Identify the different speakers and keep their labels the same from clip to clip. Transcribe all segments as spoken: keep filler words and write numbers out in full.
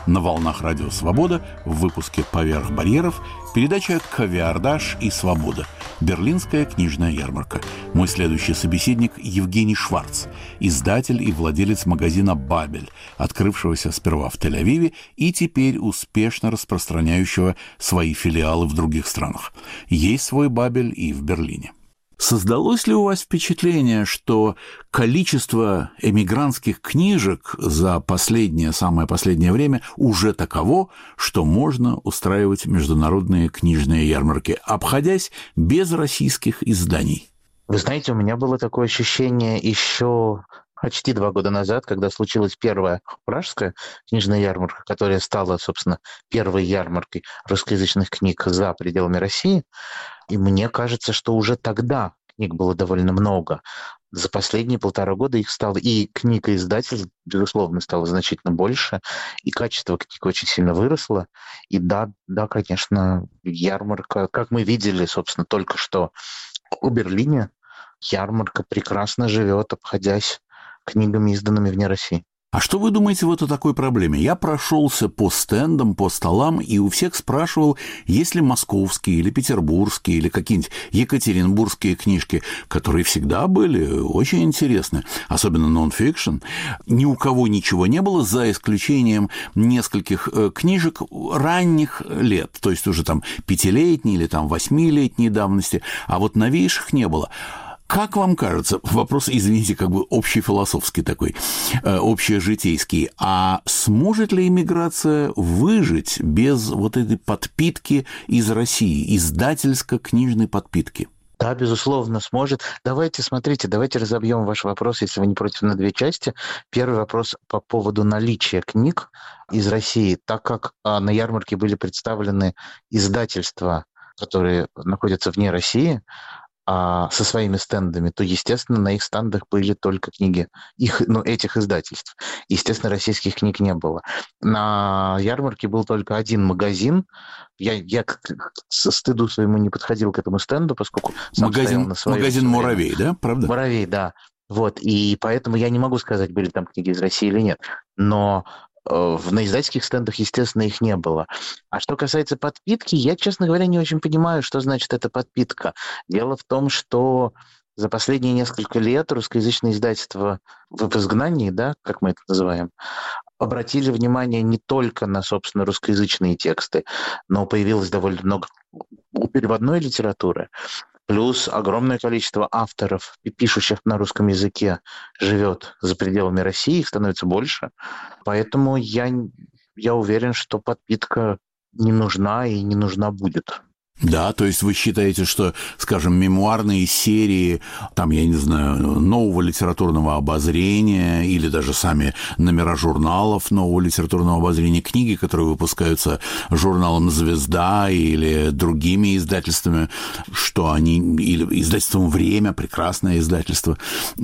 Speaker 1: На волнах Радио Свобода в выпуске «Поверх барьеров» передача «Кавиардаш и свобода. Берлинская книжная ярмарка». Мой следующий собеседник Евгений Шварц, издатель и владелец магазина «Бабель», открывшегося сперва в Тель-Авиве и теперь успешно распространяющего свои филиалы в других странах. Есть свой «Бабель» и в Берлине. Создалось ли у вас впечатление, что количество эмигрантских книжек за последнее, самое последнее время уже таково, что можно устраивать международные книжные ярмарки, обходясь без российских изданий?
Speaker 2: Вы знаете, у меня было такое ощущение еще почти два года назад, когда случилась первая пражская книжная ярмарка, которая стала, собственно, первой ярмаркой русскоязычных книг за пределами России. И мне кажется, что уже тогда книг было довольно много. За последние полтора года их стало, и книг и издательств, безусловно, стало значительно больше, и качество книг очень сильно выросло. И да, да, конечно, ярмарка, как мы видели, собственно, только что в Берлине, ярмарка прекрасно живет, обходясь книгами, изданными вне России.
Speaker 1: А что вы думаете вот о такой проблеме? Я прошелся по стендам, по столам, и у всех спрашивал, есть ли московские или петербургские или какие-нибудь екатеринбургские книжки, которые всегда были очень интересны, особенно нон-фикшн. Ни у кого ничего не было, за исключением нескольких книжек ранних лет, то есть уже там пятилетней или там восьмилетней давности, а вот новейших не было. Как вам кажется, вопрос, извините, как бы общефилософский такой, э, общежитейский, а сможет ли иммиграция выжить без вот этой подпитки из России, издательско-книжной подпитки?
Speaker 2: Да, безусловно, сможет. Давайте, смотрите, давайте разобьем ваш вопрос, если вы не против, на две части. Первый вопрос по поводу наличия книг из России. Так как а, на ярмарке были представлены издательства, которые находятся вне России, а со своими стендами, то, естественно, на их стендах были только книги их, ну, этих издательств. Естественно, российских книг не было. На ярмарке был только один магазин. Я, я к, к стыду своему не подходил к этому стенду, поскольку сам
Speaker 1: магазин,
Speaker 2: стоял на своем.
Speaker 1: Магазин «Муравей», да? Правда?
Speaker 2: «Муравей», да. Вот, и поэтому я не могу сказать, были там книги из России или нет. Но на издательских стендах, естественно, их не было. А что касается подпитки, я, честно говоря, не очень понимаю, что значит эта подпитка. Дело в том, что за последние несколько лет русскоязычные издательства в изгнании, да, как мы это называем, обратили внимание не только на, собственно, русскоязычные тексты, но появилось довольно много переводной литературы. Плюс огромное количество авторов, пишущих на русском языке, живет за пределами России, их становится больше. Поэтому я, я уверен, что подпитка не нужна и не нужна будет.
Speaker 1: Да, то есть вы считаете, что, скажем, мемуарные серии, там, я не знаю, нового литературного обозрения или даже сами номера журналов нового литературного обозрения, книги, которые выпускаются журналом «Звезда» или другими издательствами, что они, или издательством «Время», прекрасное издательство,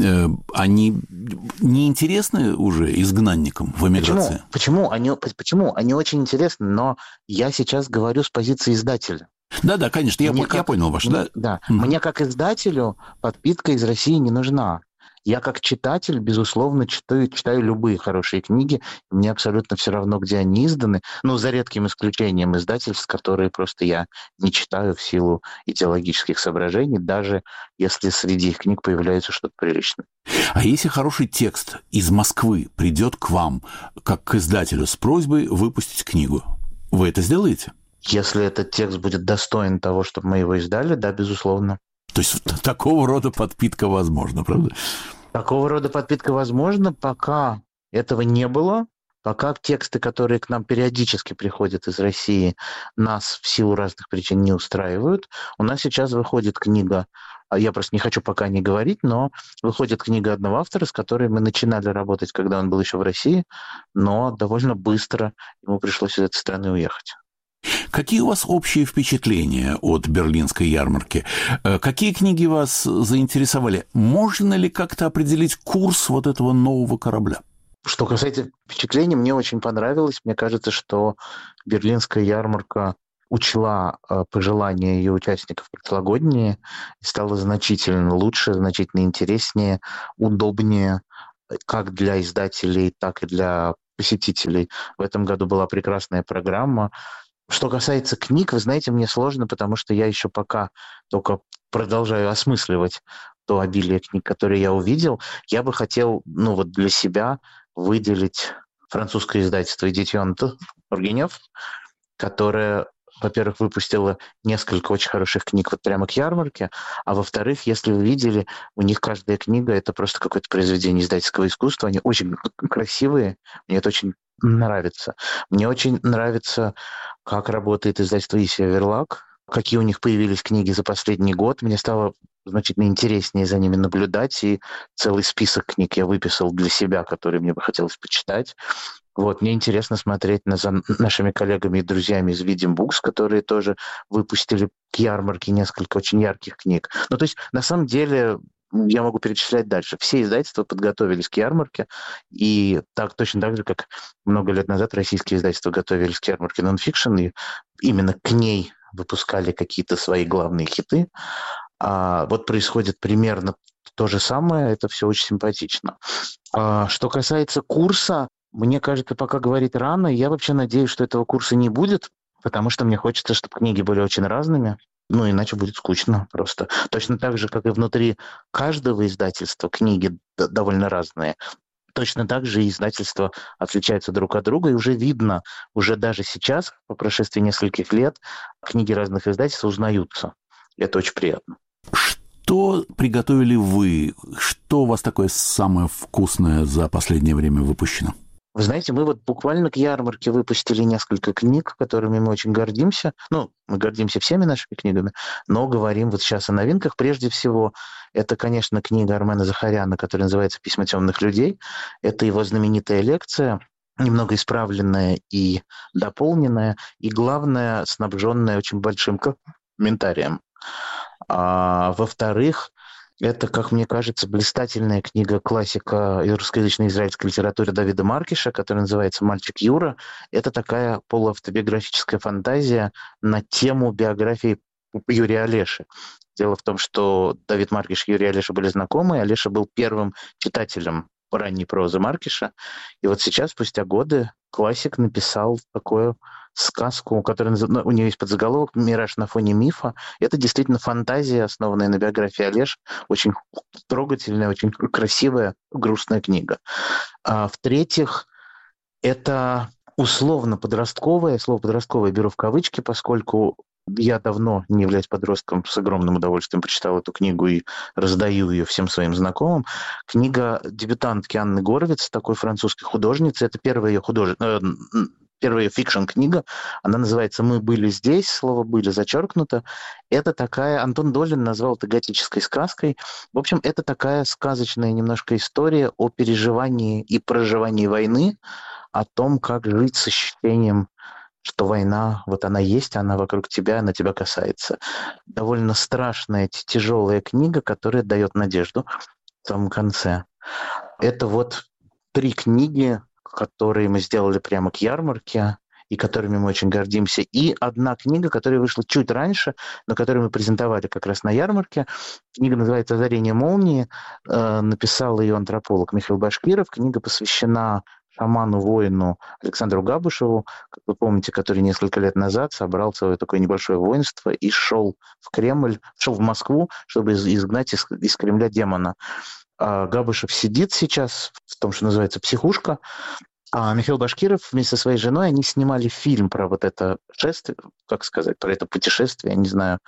Speaker 1: они неинтересны уже изгнанникам в эмиграции?
Speaker 2: Почему? Почему? Они, почему? Они очень интересны, но я сейчас говорю с позиции издателя.
Speaker 1: Да-да, конечно, я, как, я понял ваш, да?
Speaker 2: Да. Mm-hmm. Мне как издателю подпитка из России не нужна. Я как читатель, безусловно, читаю, читаю любые хорошие книги. Мне абсолютно все равно, где они изданы. Ну, за редким исключением издательств, которые просто я не читаю в силу идеологических соображений, даже если среди их книг появляется что-то приличное.
Speaker 1: А если хороший текст из Москвы придет к вам, как к издателю, с просьбой выпустить книгу, вы это сделаете?
Speaker 2: Если этот текст будет достоин того, чтобы мы его издали, да, безусловно.
Speaker 1: То есть такого рода подпитка возможна, правда?
Speaker 2: Такого рода подпитка возможна, пока этого не было, пока тексты, которые к нам периодически приходят из России, нас в силу разных причин не устраивают. У нас сейчас выходит книга, я просто не хочу пока не говорить, но выходит книга одного автора, с которой мы начинали работать, когда он был еще в России, но довольно быстро ему пришлось из этой страны уехать.
Speaker 1: Какие у вас общие впечатления от берлинской ярмарки? Какие книги вас заинтересовали? Можно ли как-то определить курс вот этого нового корабля?
Speaker 2: Что касается впечатлений, мне очень понравилось. Мне кажется, что берлинская ярмарка учла пожелания ее участников прошлогодние и стала значительно лучше, значительно интереснее, удобнее как для издателей, так и для посетителей. В этом году была прекрасная программа. Что касается книг, вы знаете, мне сложно, потому что я еще пока только продолжаю осмысливать то обилие книг, которые я увидел. Я бы хотел, ну вот для себя выделить французское издательство «Éditions Тургенев», которое, во-первых, выпустило несколько очень хороших книг вот прямо к ярмарке, а во-вторых, если вы видели, у них каждая книга — это просто какое-то произведение издательского искусства. Они очень красивые, мне это очень нравится. Мне очень нравится, как работает издательство Исси Аверлак, какие у них появились книги за последний год. Мне стало значительно интереснее за ними наблюдать, и целый список книг я выписал для себя, которые мне бы хотелось почитать. Вот, мне интересно смотреть на, за нашими коллегами и друзьями из Видим Букс, которые тоже выпустили к ярмарке несколько очень ярких книг. Ну, то есть, на самом деле, я могу перечислять дальше. Все издательства подготовились к ярмарке, и так, точно так же, как много лет назад российские издательства готовились к ярмарке нонфикшн, и именно к ней выпускали какие-то свои главные хиты. А вот происходит примерно то же самое, это все очень симпатично. А что касается курса, мне кажется, пока говорить рано. Я вообще надеюсь, что этого курса не будет, потому что мне хочется, чтобы книги были очень разными. Ну, иначе будет скучно просто. Точно так же, как и внутри каждого издательства книги довольно разные. Точно так же и издательства отличаются друг от друга, и уже видно, уже даже сейчас, по прошествии нескольких лет, книги разных издательств узнаются. Это очень приятно.
Speaker 1: Что приготовили вы? Что у вас такое самое вкусное за последнее время выпущено?
Speaker 2: Вы знаете, мы вот буквально к ярмарке выпустили несколько книг, которыми мы очень гордимся. Ну, мы гордимся всеми нашими книгами, но говорим вот сейчас о новинках. Прежде всего, это, конечно, книга Армена Захаряна, которая называется «Письма темных людей». Это его знаменитая лекция, немного исправленная и дополненная, и, главное, снабженная очень большим комментарием. А, во-вторых, это, как мне кажется, блистательная книга классика русскоязычной израильской литературы Давида Маркиша, которая называется «Мальчик Юра». Это такая полуавтобиографическая фантазия на тему биографии Юрия Олеши. Дело в том, что Давид Маркиш и Юрий Олеша были знакомы, и Олеша был первым читателем ранней прозы Маркиша. И вот сейчас, спустя годы, классик написал такую сказку, которая у нее есть подзаголовок «Мираж на фоне мифа». Это действительно фантазия, основанная на биографии Олеши. Очень трогательная, очень красивая, грустная книга. А, в-третьих, это условно-подростковое, слово «подростковое» беру в кавычки, поскольку я давно не являюсь подростком, с огромным удовольствием прочитал эту книгу и раздаю ее всем своим знакомым. Книга дебютантки Анны Горовиц, такой французской художницы. Это первая ее худож... первая ее фикшн-книга. Она называется «Мы были здесь». Слово «были» зачеркнуто. Это такая... Антон Долин назвал это готической сказкой. В общем, это такая сказочная немножко история о переживании и проживании войны, о том, как жить с ощущением, что война, вот она есть, она вокруг тебя, она тебя касается. Довольно страшная, тяжелая книга, которая дает надежду в самом конце. Это вот три книги, которые мы сделали прямо к ярмарке, и которыми мы очень гордимся. И одна книга, которая вышла чуть раньше, но которую мы презентовали как раз на ярмарке. Книга называется «Озарение молнии». Написал ее антрополог Михаил Башкиров. Книга посвящена шаману-воину Александру Габышеву, как вы помните, который несколько лет назад собрал свое такое небольшое воинство и шел в Кремль, шел в Москву, чтобы изгнать из, из Кремля демона. А Габышев сидит сейчас в том, что называется психушка, а Михаил Башкиров вместе со своей женой, они снимали фильм про вот это шествие, как сказать, про это путешествие, я не знаю,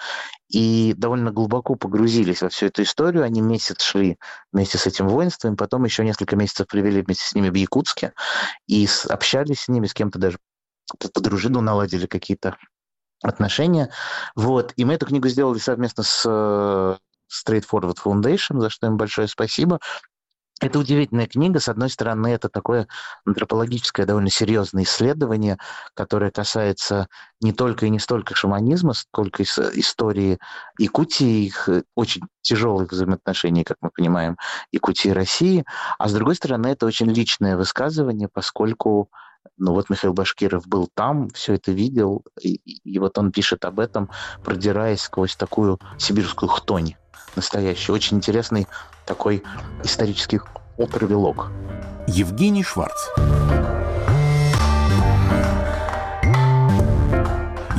Speaker 2: и довольно глубоко погрузились во всю эту историю. Они месяц шли вместе с этим воинством, потом еще несколько месяцев провели вместе с ними в Якутске и общались с ними, с кем-то даже подружились, ну, наладили какие-то отношения. Вот. И мы эту книгу сделали совместно с Straightforward Foundation, за что им большое спасибо. Это удивительная книга. С одной стороны, это такое антропологическое, довольно серьезное исследование, которое касается не только и не столько шаманизма, сколько истории Якутии, их очень тяжелых взаимоотношений, как мы понимаем, Якутии и России. А с другой стороны, это очень личное высказывание, поскольку ну вот Михаил Башкиров был там, все это видел, и, и вот он пишет об этом, продираясь сквозь такую сибирскую хтонь. Настоящий, очень интересный такой исторический опервилог.
Speaker 1: Евгений Шварц.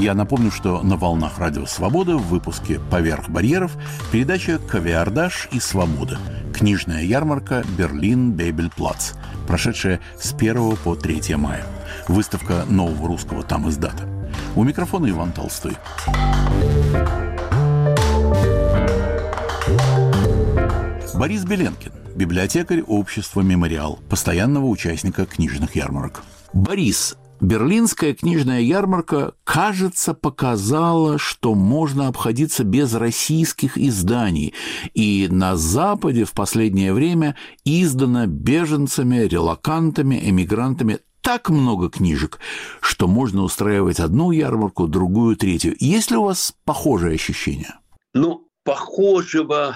Speaker 1: Я напомню, что на волнах Радио Свобода в выпуске «Поверх барьеров» передача «Кавиардаш и свобода». Книжная ярмарка «Берлин-Бейбель-Плац», прошедшая с первого по третье мая. Выставка нового русского там издата. У микрофона Иван Толстой. Борис Беленкин, библиотекарь общества «Мемориал», постоянного участника книжных ярмарок. Борис, Берлинская книжная ярмарка, кажется, показала, что можно обходиться без российских изданий. И на Западе в последнее время издано беженцами, релокантами, эмигрантами так много книжек, что можно устраивать одну ярмарку, другую, третью. Есть ли у вас похожие ощущения?
Speaker 3: Ну, похожего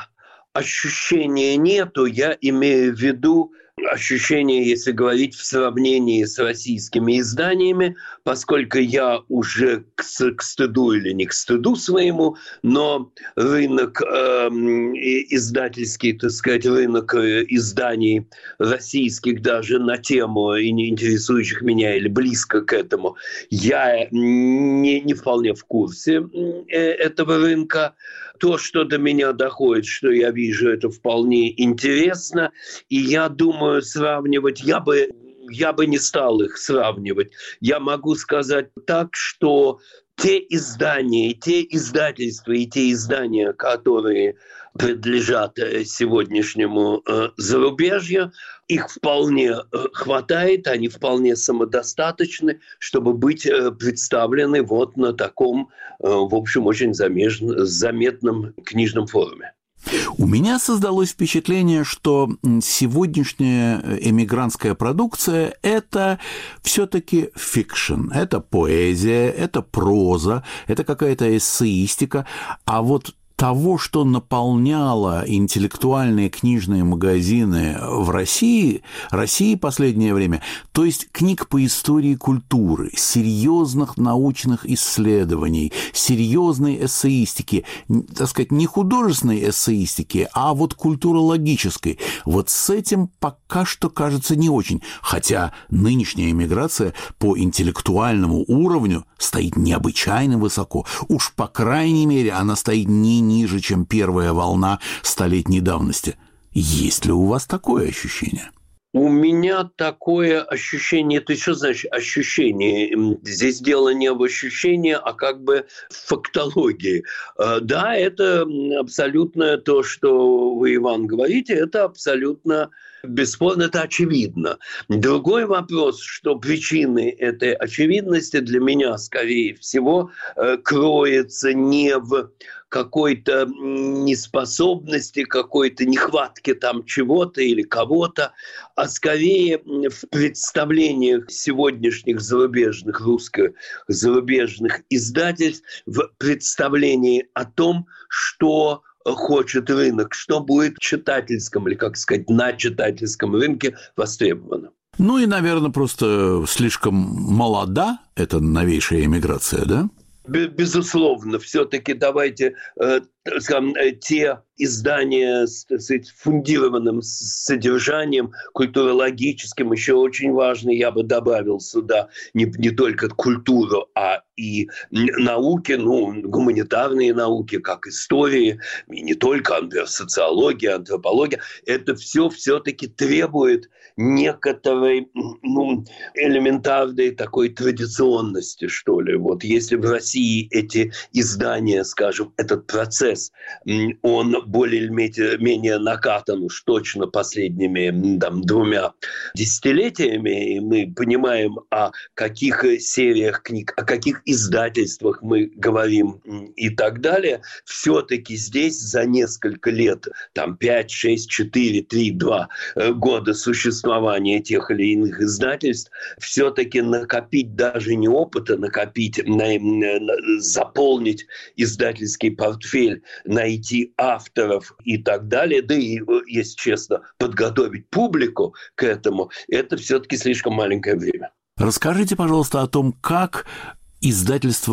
Speaker 3: ощущения нету. Я имею в виду ощущение, если говорить в сравнении с российскими изданиями, поскольку я уже к, к стыду или не к стыду своему, но рынок э, издательский, так сказать, рынок изданий российских даже на тему и не интересующих меня или близко к этому, я не, не вполне в курсе этого рынка. То, что до меня доходит, что я вижу, это вполне интересно. И я думаю, сравнивать, я бы, я бы не стал их сравнивать. Я могу сказать так, что те издания, те издательства и те издания, которые принадлежат сегодняшнему э, зарубежью, их вполне хватает, они вполне самодостаточны, чтобы быть э, представлены вот на таком, э, в общем, очень замеж... заметном книжном форуме.
Speaker 1: У меня создалось впечатление, что сегодняшняя эмигрантская продукция – это все-таки фикшн, это поэзия, это проза, это какая-то эссеистика, а вот того, что наполняло интеллектуальные книжные магазины в России, России последнее время, то есть книг по истории культуры, серьезных научных исследований, серьезной эссеистики, так сказать, не художественной эссеистики, а вот культурологической. Вот с этим пока что кажется не очень, хотя нынешняя эмиграция по интеллектуальному уровню стоит необычайно высоко. Уж по крайней мере она стоит не ниже, чем первая волна столетней давности. Есть ли у вас такое ощущение?
Speaker 3: У меня такое ощущение, это что значит ощущение? Здесь дело не в ощущении, а как бы в фактологии. Да, это абсолютно то, что вы, Иван, говорите, это абсолютно бесспорно, это очевидно. Другой вопрос, что причины этой очевидности для меня, скорее всего, кроется не в какой-то неспособности, какой-то нехватке там чего-то или кого-то, а скорее в представлениях сегодняшних зарубежных, русско-зарубежных издательств, в представлении о том, что хочет рынок, что будет в читательском или, как сказать, на читательском рынке востребовано.
Speaker 1: Ну и, наверное, просто слишком молода эта новейшая эмиграция, да?
Speaker 3: Безусловно, все-таки давайте э, скажем, те издания с, так сказать, фундированным содержанием культурологическим еще очень важно. Я бы добавил сюда не, не только культуру, а и науки, ну, гуманитарные науки, как истории, и не только, например, социология, антропология. Это все все-таки требует некоторой, ну, элементарной такой традиционности, что ли. Вот если в России эти издания, скажем, этот процесс, он более или менее накатан уж точно последними там, двумя десятилетиями, и мы понимаем, о каких сериях книг, о каких издательствах мы говорим и так далее, все-таки здесь за несколько лет, там пять, шесть, четыре, три, два года существования тех или иных издательств, все-таки накопить даже не опыта, накопить, на, на, заполнить издательский портфель, найти авторов и так далее, да и, если честно, подготовить публику к этому, это все-таки слишком маленькое время.
Speaker 1: Расскажите, пожалуйста, о том, как издательство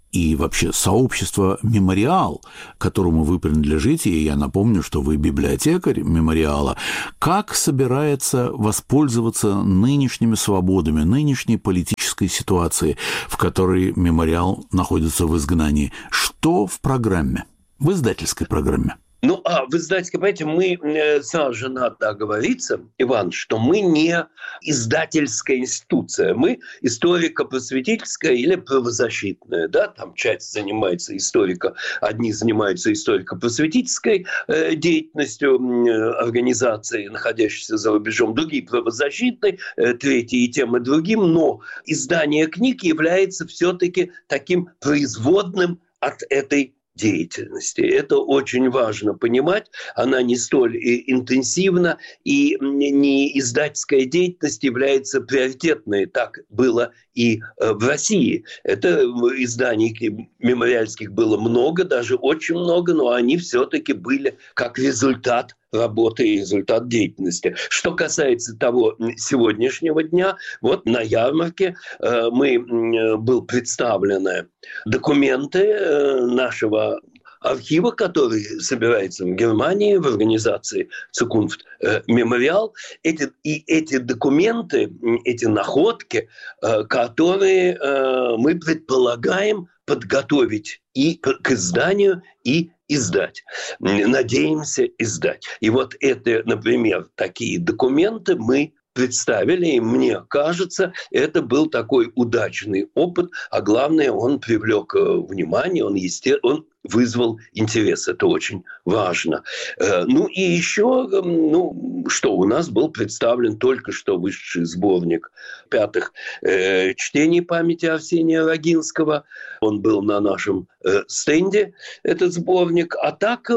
Speaker 1: и вообще сообщество «Мемориал», которому вы принадлежите, и я напомню, что вы библиотекарь «Мемориала», как собирается воспользоваться нынешними свободами, нынешней политической ситуацией, в которой «Мемориал» находится в изгнании? Что в программе, в издательской программе?
Speaker 3: Ну, а вы знаете, понимаете, мы сразу же надо оговориться, Иван, что мы не издательская институция, мы историко-просветительская или правозащитная, да, там часть занимается историко, одни занимаются историко-просветительской э, деятельностью э, организации, находящейся за рубежом, другие правозащитной, э, третьи и тем и другим, но издание книг является все-таки таким производным от этой деятельности. Это очень важно понимать. Она не столь интенсивна, и не издательская деятельность является приоритетной. Так было и в России. Это изданий мемориальских было много, даже очень много, но они все-таки были как результат работы и результат деятельности. Что касается того сегодняшнего дня, вот на ярмарке э, мы э, был представлены документы э, нашего архива, который собирается в Германии в организации Zukunft э, Мемориал. Эти, и эти документы, эти находки, э, которые э, мы предполагаем подготовить и к изданию, и издать. Надеемся издать. И вот это, например, такие документы мы представили, и мне кажется, это был такой удачный опыт, а главное, он привлек внимание, он, есте... он вызвал интерес. Это очень важно. Ну и еще, ну, что у нас был представлен только что вышедший сборник пятых э, чтений памяти Арсения Рогинского. Он был на нашем э, стенде, этот сборник. А так э,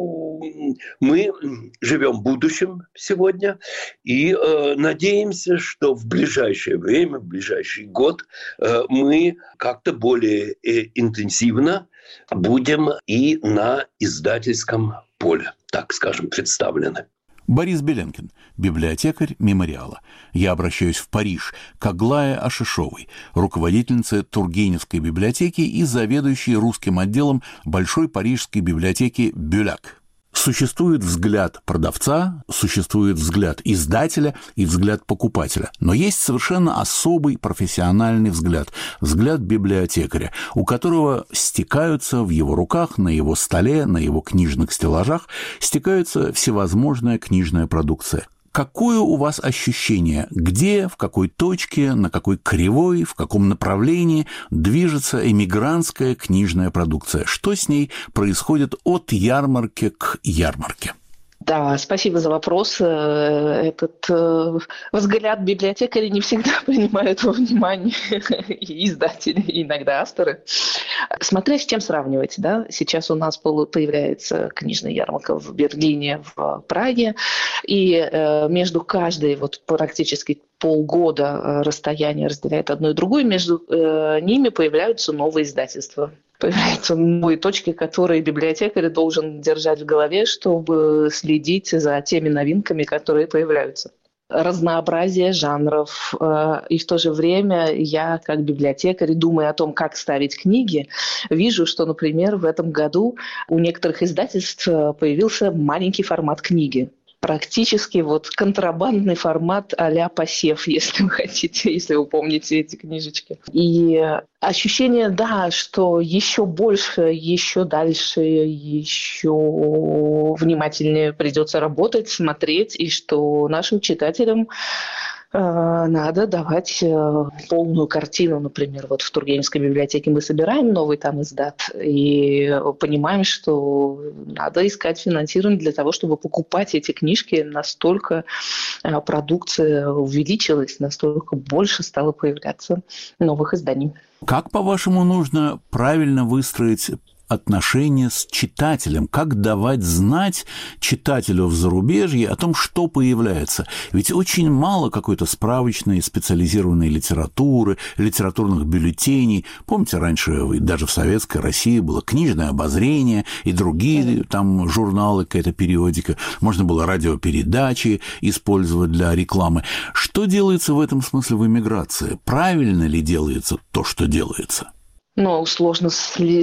Speaker 3: мы живем в будущем сегодня и э, надеемся, что в ближайшее время, в ближайший год э, мы как-то более э, интенсивно будем и на издательском поле, так скажем, представлены.
Speaker 1: Борис Беленкин, библиотекарь «Мемориала». Я обращаюсь в Париж к Аглае Ашишовой, руководительнице Тургеневской библиотеки и заведующей русским отделом Большой парижской библиотеки «Бюляк». Существует взгляд продавца, существует взгляд издателя и взгляд покупателя. Но есть совершенно особый профессиональный взгляд, взгляд библиотекаря, у которого стекаются в его руках, на его столе, на его книжных стеллажах, стекается всевозможная книжная продукция. Какое у вас ощущение, где, в какой точке, на какой кривой, в каком направлении движется эмигрантская книжная продукция? Что с ней происходит от ярмарки к ярмарке?
Speaker 4: Да, спасибо за вопрос. Этот взгляд библиотекаря не всегда принимают во внимание и издатели, и иногда авторы. Смотря с чем сравнивать, да, сейчас у нас появляется книжная ярмарка в Берлине, в Праге, и между каждой вот практически полгода расстояние разделяет одно и другое, между ними появляются новые издательства. Появляются новые точки, которые библиотекарь должен держать в голове, чтобы следить за теми новинками, которые появляются. Разнообразие жанров. И в то же время я, как библиотекарь, думая о том, как ставить книги, вижу, что, например, в этом году у некоторых издательств появился маленький формат книги. Практически вот контрабандный формат а-ля посев, если вы хотите, если вы помните эти книжечки. И ощущение, да, что еще больше, еще дальше, еще внимательнее придется работать, смотреть, и что нашим читателям надо давать полную картину. Например, вот в Тургеневской библиотеке мы собираем новый там издат и понимаем, что надо искать финансирование для того, чтобы покупать эти книжки. Настолько продукция увеличилась, настолько больше стало появляться новых изданий.
Speaker 1: Как, по-вашему, нужно правильно выстроить отношения с читателем, как давать знать читателю в зарубежье о том, что появляется. Ведь очень мало какой-то справочной специализированной литературы, литературных бюллетеней. Помните, раньше даже в Советской России было книжное обозрение и другие там журналы, какая-то периодика. Можно было радиопередачи использовать для рекламы. Что делается в этом смысле в эмиграции? Правильно ли делается то, что делается?
Speaker 4: Ну, сложно,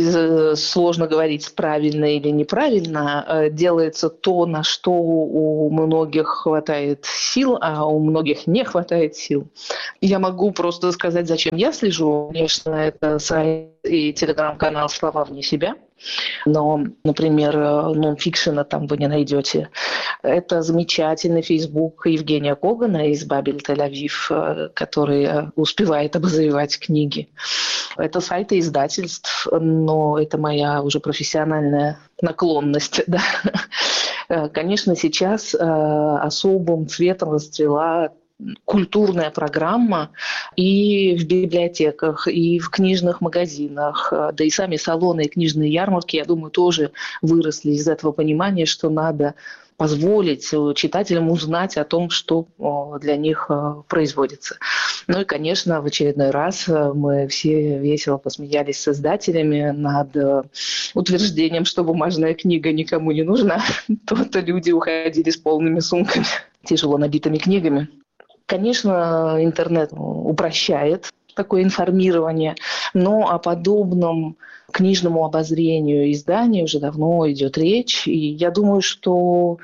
Speaker 4: сложно говорить, правильно или неправильно. Делается то, на что у многих хватает сил, а у многих не хватает сил. Я могу просто сказать, зачем я слежу. Конечно, это сайт и телеграм-канал «Слова вне себя». Но, например, нон-фикшена там вы не найдете. Это замечательный фейсбук Евгения Когана из Бабель Тель-Авив, который успевает обозревать книги. Это сайты издательств, но это моя уже профессиональная наклонность. Да. Конечно, сейчас особым цветом расцвела культурная программа и в библиотеках, и в книжных магазинах, да и сами салоны и книжные ярмарки, я думаю, тоже выросли из этого понимания, что надо позволить читателям узнать о том, что для них производится. Ну и, конечно, в очередной раз мы все весело посмеялись с издателями над утверждением, что бумажная книга никому не нужна. То-то люди уходили с полными сумками, тяжело набитыми книгами. Конечно, интернет упрощает такое информирование, но о подобном книжному обозрению изданий уже давно идет речь. И я думаю, что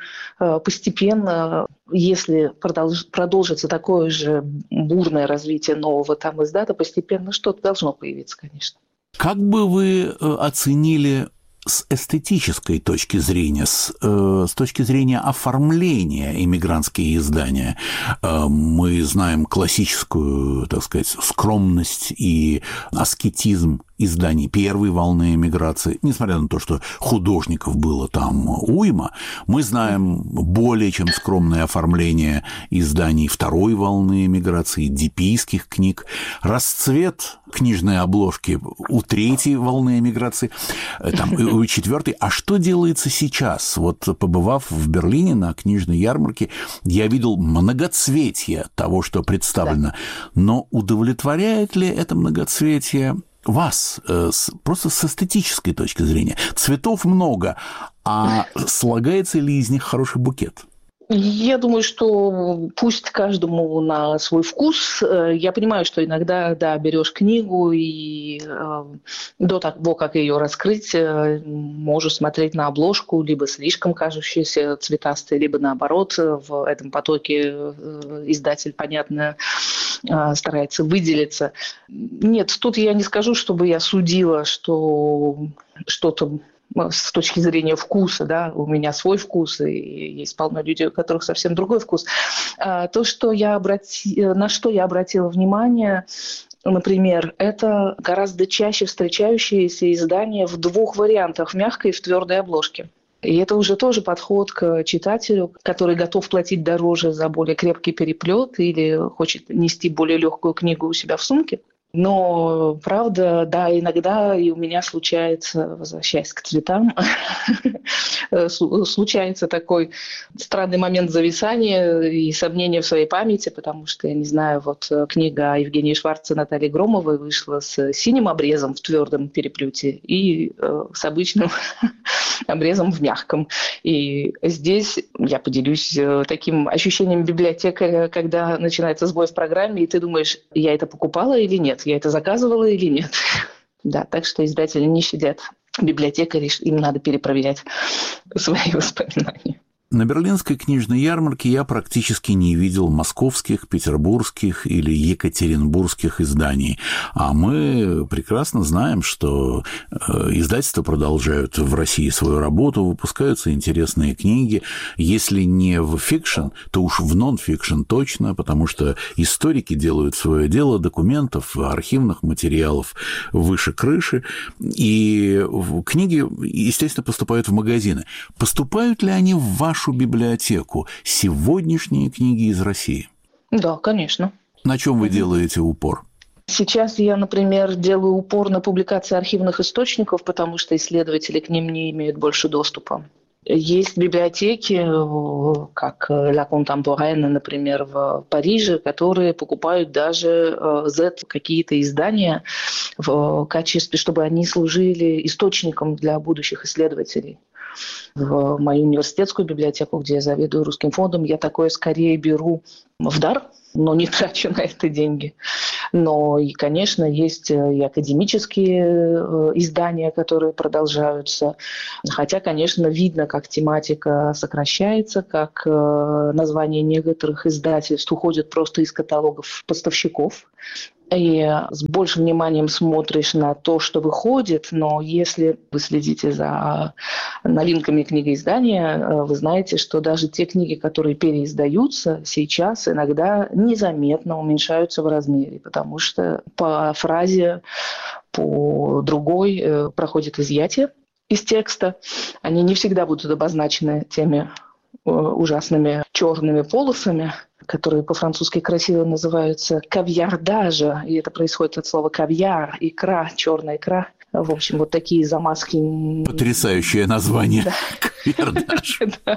Speaker 4: постепенно, если продолж, продолжится такое же бурное развитие нового там издата, постепенно что-то должно появиться, конечно.
Speaker 1: Как бы вы оценили с эстетической точки зрения, с, э, с точки зрения оформления иммигрантские издания? Э, мы знаем классическую, так сказать, скромность и аскетизм изданий первой волны эмиграции, несмотря на то, что художников было там уйма, мы знаем более чем скромное оформление изданий второй волны эмиграции, дипийских книг, расцвет книжной обложки у третьей волны эмиграции, там, у четвертой. А что делается сейчас? Вот, побывав в Берлине на книжной ярмарке, я видел многоцветие того, что представлено. Да. Но удовлетворяет ли это многоцветие вас, просто с эстетической точки зрения? Цветов много, а слагается ли из них хороший букет?
Speaker 4: Я думаю, что пусть каждому на свой вкус. Я понимаю, что иногда, да, берешь книгу и э, до того, как ее раскрыть, э, можешь смотреть на обложку, либо слишком кажущиеся цветастые, либо наоборот, в этом потоке э, издатель, понятно, э, старается выделиться. Нет, тут я не скажу, чтобы я судила, что что-то с точки зрения вкуса, да, у меня свой вкус, и есть полно людей, у которых совсем другой вкус. А, то, что я обрати... на что я обратила внимание, например, это гораздо чаще встречающиеся издания в двух вариантах, в мягкой и в твердой обложке. И это уже тоже подход к читателю, который готов платить дороже за более крепкий переплет или хочет нести более легкую книгу у себя в сумке. Но, правда, да, иногда и у меня случается, возвращаясь к цветам, случается такой странный момент зависания и сомнения в своей памяти, потому что, я не знаю, вот книга Евгении Шварц и Натальи Громовой вышла с синим обрезом в твердом переплете и э, с обычным обрезом в мягком. И здесь я поделюсь таким ощущением библиотекаря, когда начинается сбой в программе, и ты думаешь, я это покупала или нет? Я это заказывала или нет? Да, так что издатели не щадят библиотекарей, им надо перепроверять свои воспоминания.
Speaker 1: На Берлинской книжной ярмарке я практически не видел московских, петербургских или екатеринбургских изданий. А мы прекрасно знаем, что издательства продолжают в России свою работу, выпускаются интересные книги. Если не в фикшн, то уж в нон-фикшн точно, потому что историки делают свое дело, документов, архивных материалов выше крыши. И книги, естественно, поступают в магазины. Поступают ли они в вашу библиотеку сегодняшние книги из России?
Speaker 4: Да, конечно.
Speaker 1: На чем вы делаете упор?
Speaker 4: Сейчас я, например, делаю упор на публикации архивных источников, потому что исследователи к ним не имеют больше доступа. Есть библиотеки, как La Contemporaine, например, в Париже, которые покупают даже Z какие-то издания в качестве, чтобы они служили источником для будущих исследователей. В мою университетскую библиотеку, где я заведую русским фондом, я такое скорее беру в дар, но не трачу на это деньги. Но, и, конечно, есть и академические издания, которые продолжаются. Хотя, конечно, видно, как тематика сокращается, как названия некоторых издательств уходят просто из каталогов поставщиков. И с большим вниманием смотришь на то, что выходит, но если вы следите за новинками книгоиздания, вы знаете, что даже те книги, которые переиздаются, сейчас иногда незаметно уменьшаются в размере, потому что по фразе, по другой проходит изъятие из текста. Они не всегда будут обозначены теми ужасными черными полосами, которые по-французски красиво называются кавьярдажа, и это происходит от слова кавьяр, икра, черная икра. В общем, вот такие замазки.
Speaker 1: Потрясающее название.
Speaker 4: Да.
Speaker 1: Кавьярдаж.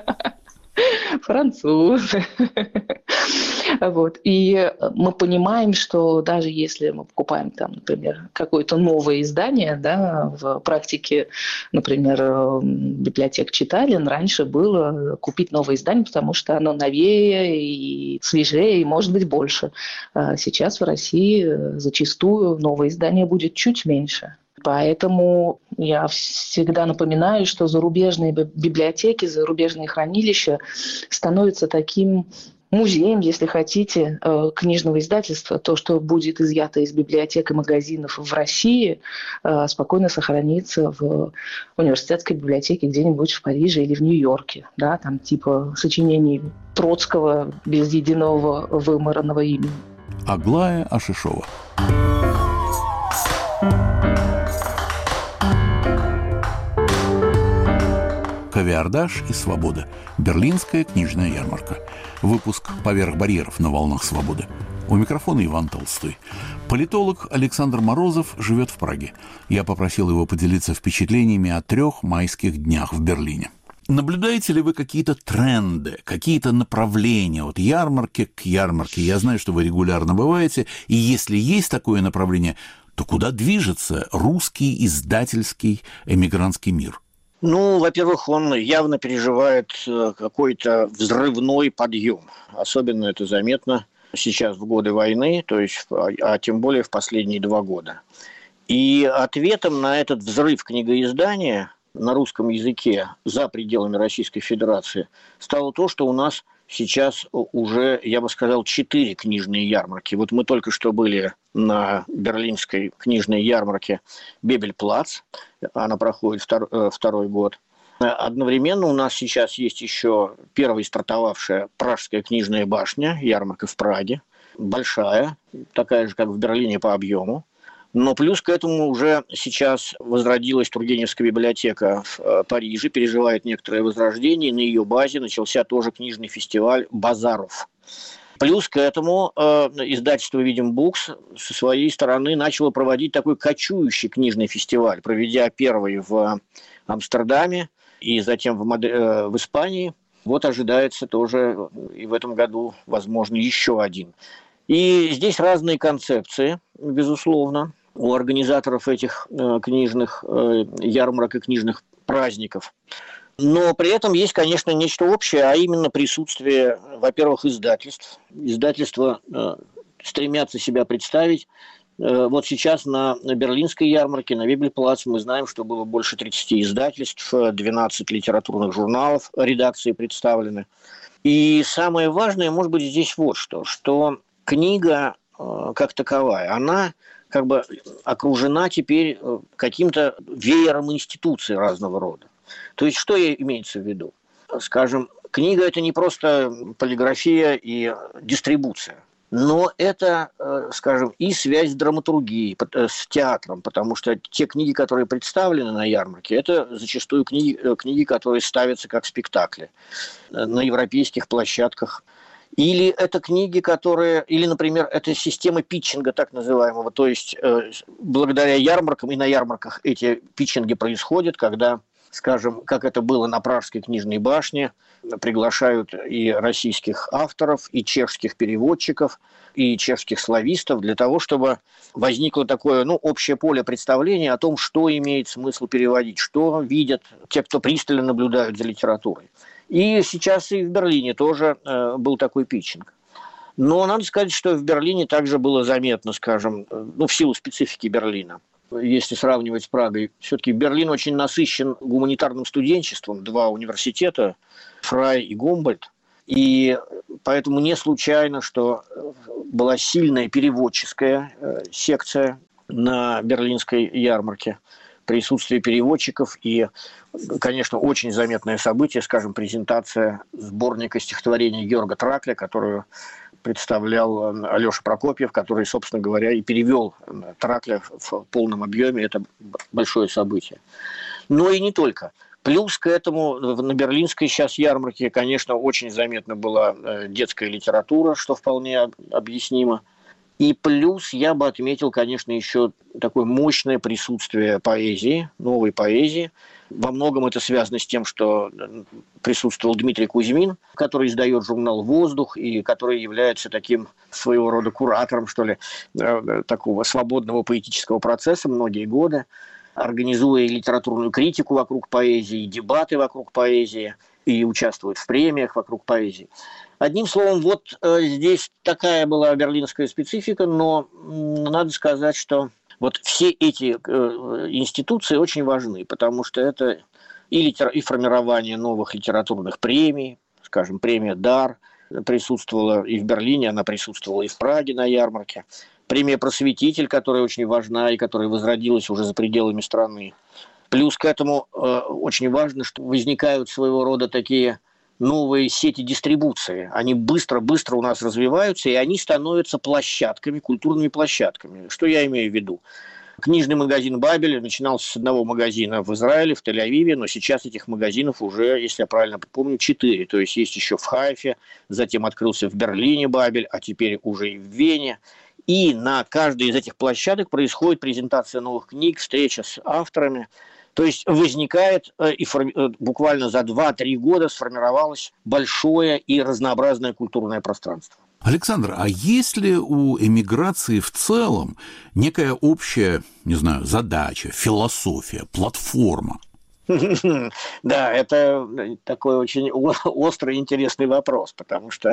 Speaker 4: Французы. Вот. И мы понимаем, что даже если мы покупаем там, например, какое-то новое издание, да, в практике, например, библиотек Читалин раньше было купить новое издание, потому что оно новее и свежее, и может быть больше. А сейчас в России зачастую новое издание будет чуть меньше. Поэтому я всегда напоминаю, что зарубежные библиотеки, зарубежные хранилища становятся таким музеем, если хотите, книжного издательства. То, что будет изъято из библиотек и магазинов в России, спокойно сохранится в университетской библиотеке где-нибудь в Париже или в Нью-Йорке. Да, там типа сочинений Троцкого без единого вымаранного имени.
Speaker 1: Аглая Ашишова. «Кавиардаж и свобода. Берлинская книжная ярмарка». Выпуск «Поверх барьеров» на волнах свободы. У микрофона Иван Толстой. Политолог Александр Морозов живет в Праге. Я попросил его поделиться впечатлениями о трех майских днях в Берлине. Наблюдаете ли вы какие-то тренды, какие-то направления от ярмарки к ярмарке? Я знаю, что вы регулярно бываете, и если есть такое направление, то куда движется русский издательский эмигрантский мир?
Speaker 5: Ну, во-первых, он явно переживает какой-то взрывной подъем. Особенно это заметно сейчас в годы войны, то есть, а тем более в последние два года. И ответом на этот взрыв книгоиздания на русском языке за пределами Российской Федерации стало то, что у нас сейчас уже, я бы сказал, четыре книжные ярмарки. Вот мы только что были на берлинской книжной ярмарке Бебель-Плац. Она проходит втор, второй год. Одновременно у нас сейчас есть еще первая стартовавшая Пражская книжная башня, ярмарка в Праге. Большая, такая же, как в Берлине по объему. Но плюс к этому уже сейчас возродилась Тургеневская библиотека в Париже, переживает некоторое возрождение, и на ее базе начался тоже книжный фестиваль «Базаров». Плюс к этому э, издательство «Видим Букс» со своей стороны начало проводить такой кочующий книжный фестиваль, проведя первый в Амстердаме и затем в, Мад... э, в Испании. Вот ожидается тоже и в этом году, возможно, еще один. И здесь разные концепции, безусловно, у организаторов этих э, книжных э, ярмарок и книжных праздников. Но при этом есть, конечно, нечто общее, а именно присутствие, во-первых, издательств. Издательства э, стремятся себя представить. Э, вот сейчас на, на Берлинской ярмарке, на Бебель-Плац мы знаем, что было больше тридцати издательств, двенадцать литературных журналов, редакции представлены. И самое важное, может быть, здесь вот что, что книга э, как таковая, она как бы окружена теперь каким-то веером институций разного рода. То есть, что имеется в виду? Скажем, книга – это не просто полиграфия и дистрибуция, но это, скажем, и связь с драматургией, с театром, потому что те книги, которые представлены на ярмарке, это зачастую книги, книги, которые ставятся как спектакли на европейских площадках. Или это книги, которые... Или, например, это система питчинга так называемого. То есть, э, благодаря ярмаркам, и на ярмарках эти питчинги происходят, когда, скажем, как это было на Пражской книжной башне, приглашают и российских авторов, и чешских переводчиков, и чешских славистов для того, чтобы возникло такое, ну, общее поле представления о том, что имеет смысл переводить, что видят те, кто пристально наблюдают за литературой. И сейчас и в Берлине тоже э, был такой питчинг. Но надо сказать, что в Берлине также было заметно, скажем, ну, в силу специфики Берлина. Если сравнивать с Прагой, все-таки Берлин очень насыщен гуманитарным студенчеством, два университета, Фрай и Гумбольдт, и поэтому не случайно, что была сильная переводческая секция на берлинской ярмарке, присутствие переводчиков и, конечно, очень заметное событие, скажем, презентация сборника стихотворений Георга Тракля, которую представлял Алеша Прокопьев, который, собственно говоря, и перевел Тракля в полном объеме. Это большое событие. Но и не только. Плюс к этому на берлинской сейчас ярмарке, конечно, очень заметна была детская литература, что вполне объяснимо. И плюс я бы отметил, конечно, еще такое мощное присутствие поэзии, новой поэзии. Во многом это связано с тем, что присутствовал Дмитрий Кузьмин, который издает журнал «Воздух» и который является таким своего рода куратором, что ли, такого свободного поэтического процесса многие годы, организуя литературную критику вокруг поэзии, дебаты вокруг поэзии, и участвует в премиях вокруг поэзии. Одним словом, вот э, здесь такая была берлинская специфика, но м, надо сказать, что вот все эти э, институции очень важны, потому что это и, литер... и формирование новых литературных премий, скажем, премия «Дар» присутствовала и в Берлине, она присутствовала и в Праге на ярмарке, премия «Просветитель», которая очень важна и которая возродилась уже за пределами страны. Плюс к этому э, очень важно, что возникают своего рода такие новые сети дистрибуции. Они быстро-быстро у нас развиваются, и они становятся площадками, культурными площадками. Что я имею в виду? Книжный магазин «Бабель» начинался с одного магазина в Израиле, в Тель-Авиве, но сейчас этих магазинов уже, если я правильно помню, четыре. То есть есть еще в Хайфе, затем открылся в Берлине «Бабель», а теперь уже и в Вене. И на каждой из этих площадок происходит презентация новых книг, встреча с авторами. То есть возникает и буквально за два-три года сформировалось большое и разнообразное культурное пространство.
Speaker 1: Александр, а есть ли у эмиграции в целом некая общая, не знаю, задача, философия, платформа?
Speaker 5: Да, это такой очень острый и интересный вопрос, потому что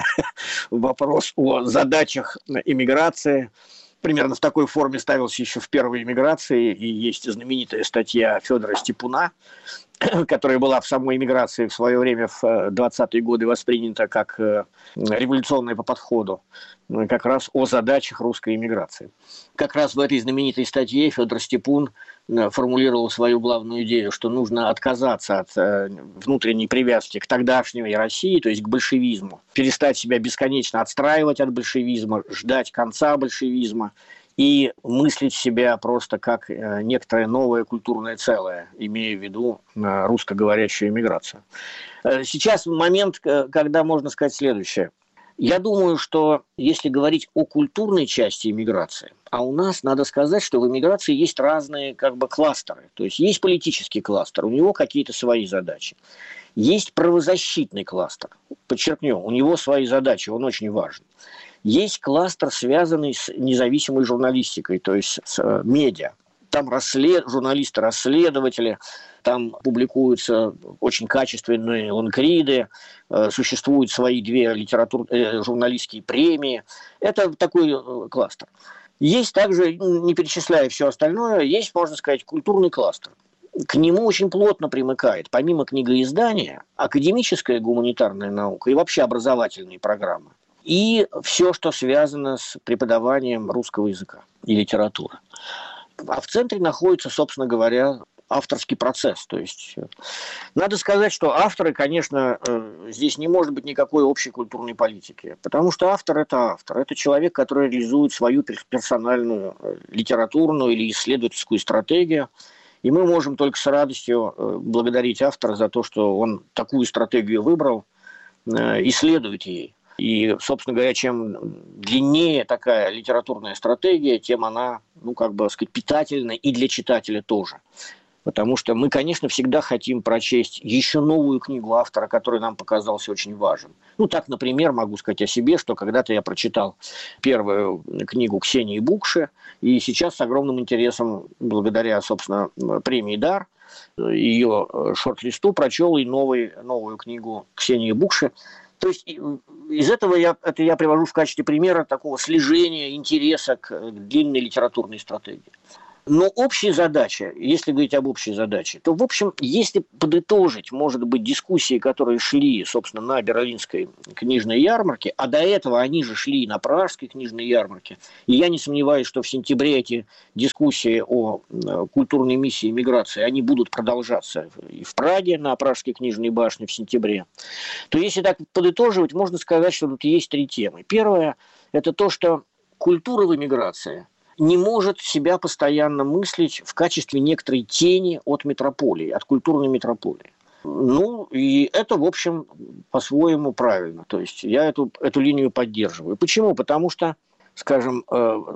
Speaker 5: вопрос о задачах эмиграции примерно в такой форме ставился еще в первой эмиграции, и есть знаменитая статья Федора Степуна, которая была в самой эмиграции в свое время в двадцатые годы воспринята как революционная по подходу, как раз о задачах русской эмиграции. Как раз в этой знаменитой статье Федор Степун формулировал свою главную идею, что нужно отказаться от внутренней привязки к тогдашней России, то есть к большевизму, перестать себя бесконечно отстраивать от большевизма, ждать конца большевизма и мыслить себя просто как некоторое новое культурное целое, имея в виду русскоговорящую эмиграцию. Сейчас момент, когда можно сказать следующее. Я думаю, что если говорить о культурной части эмиграции, а у нас, надо сказать, что в эмиграции есть разные как бы кластеры. То есть есть политический кластер, у него какие-то свои задачи. Есть правозащитный кластер, подчеркну, у него свои задачи, он очень важен. Есть кластер, связанный с независимой журналистикой, то есть с медиа. Там расслед... журналисты-расследователи, там публикуются очень качественные лонгриды, э, существуют свои две литератур... э, журналистские премии. Это такой э, кластер. Есть также, не перечисляя все остальное, есть, можно сказать, культурный кластер. К нему очень плотно примыкает, помимо книгоиздания, академическая гуманитарная наука и вообще образовательные программы. И все, что связано с преподаванием русского языка и литературы. А в центре находится, собственно говоря, авторский процесс. То есть надо сказать, что авторы, конечно, здесь не может быть никакой общей культурной политики, потому что автор – это автор. Это человек, который реализует свою персональную литературную или исследовательскую стратегию. И мы можем только с радостью благодарить автора за то, что он такую стратегию выбрал и следует ей. И, собственно говоря, чем длиннее такая литературная стратегия, тем она, ну, как бы сказать, питательна и для читателя тоже. Потому что мы, конечно, всегда хотим прочесть еще новую книгу автора, который нам показался очень важен. Ну, так, например, могу сказать о себе, что когда-то я прочитал первую книгу Ксении Букши, и сейчас с огромным интересом, благодаря, собственно, премии «Дар», ее шорт-листу, прочел и новый, новую книгу Ксении Букши. То есть из этого я, это я привожу в качестве примера такого слежения интереса к длинной литературной стратегии. Но общая задача, если говорить об общей задаче, то, в общем, если подытожить, может быть, дискуссии, которые шли, собственно, на Берлинской книжной ярмарке, а до этого они же шли на Пражской книжной ярмарке, и я не сомневаюсь, что в сентябре эти дискуссии о культурной миссии миграции, они будут продолжаться и в Праге на Пражской книжной башне в сентябре, то если так подытоживать, можно сказать, что тут есть три темы. Первое – это то, что культура в эмиграции не может себя постоянно мыслить в качестве некоторой тени от метрополии, от культурной метрополии. Ну, и это, в общем, по-своему правильно. То есть я эту, эту линию поддерживаю. Почему? Потому что, скажем,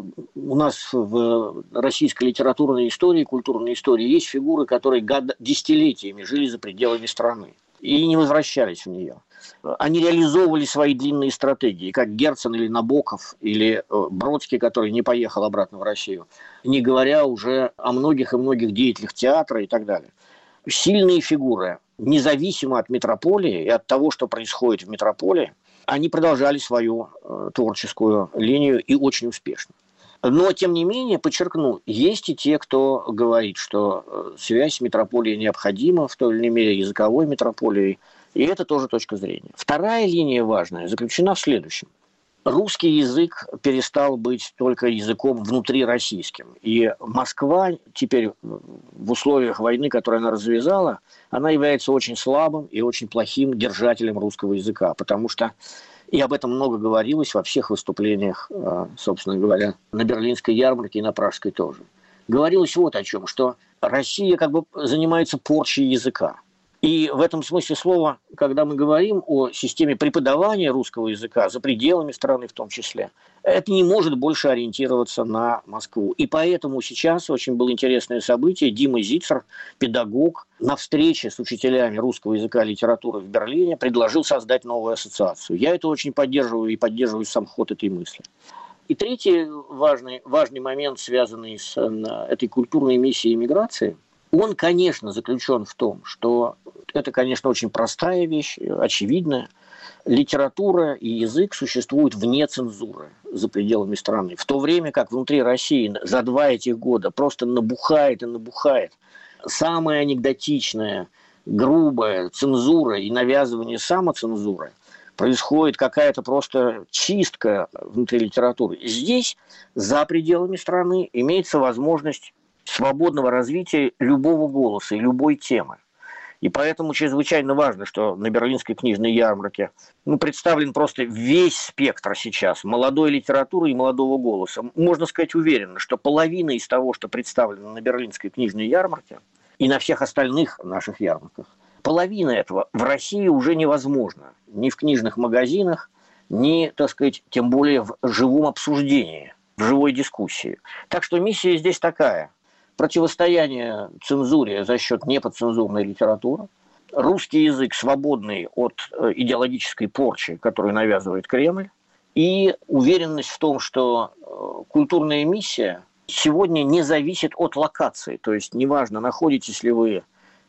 Speaker 5: у нас в российской литературной истории, культурной истории есть фигуры, которые год, десятилетиями жили за пределами страны и не возвращались в нее. Они реализовывали свои длинные стратегии, как Герцен или Набоков, или Бродский, который не поехал обратно в Россию, не говоря уже о многих и многих деятелях театра и так далее. Сильные фигуры, независимо от метрополии и от того, что происходит в метрополии, они продолжали свою творческую линию и очень успешно. Но, тем не менее, подчеркну, есть и те, кто говорит, что связь с метрополией необходима, в той или иной мере языковой метрополией, и это тоже точка зрения. Вторая линия важная заключена в следующем. Русский язык перестал быть только языком внутрироссийским. И Москва теперь в условиях войны, которую она развязала, она является очень слабым и очень плохим держателем русского языка, потому что, и об этом много говорилось во всех выступлениях, собственно говоря, на Берлинской ярмарке и на Пражской тоже. Говорилось вот о чем, что Россия как бы занимается порчей языка. И в этом смысле слова, когда мы говорим о системе преподавания русского языка за пределами страны в том числе, это не может больше ориентироваться на Москву. И поэтому сейчас очень было интересное событие. Дима Зицер, педагог, на встрече с учителями русского языка и литературы в Берлине предложил создать новую ассоциацию. Я это очень поддерживаю и поддерживаю сам ход этой мысли. И третий важный, важный момент, связанный с этой культурной миссией миграции, он, конечно, заключен в том, что это, конечно, очень простая вещь, очевидная. Литература и язык существуют вне цензуры за пределами страны. В то время как внутри России за два этих года просто набухает и набухает самая анекдотичная, грубая цензура и навязывание самоцензуры, происходит какая-то просто чистка внутри литературы. Здесь, за пределами страны, имеется возможность свободного развития любого голоса и любой темы. И поэтому чрезвычайно важно, что на Берлинской книжной ярмарке ну, представлен просто весь спектр сейчас молодой литературы и молодого голоса. Можно сказать уверенно, что половина из того, что представлено на Берлинской книжной ярмарке и на всех остальных наших ярмарках, половина этого в России уже невозможно. Ни в книжных магазинах, ни, так сказать, тем более в живом обсуждении, в живой дискуссии. Так что миссия здесь такая. Противостояние цензуре за счет неподцензурной литературы, русский язык, свободный от идеологической порчи, которую навязывает Кремль, и уверенность в том, что культурная миссия сегодня не зависит от локации. То есть неважно, находитесь ли вы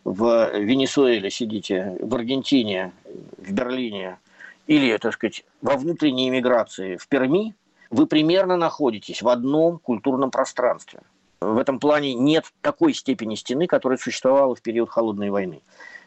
Speaker 5: в Венесуэле, сидите в Аргентине, в Берлине, или, так сказать, во внутренней эмиграции в Перми, вы примерно находитесь в одном культурном пространстве. В этом плане нет такой степени стены, которая существовала в период Холодной войны.